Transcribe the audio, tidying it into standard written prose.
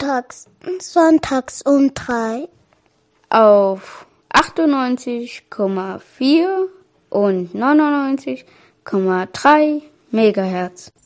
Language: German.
sonntags um 3. Auf 98,4 und 99,3 Megahertz.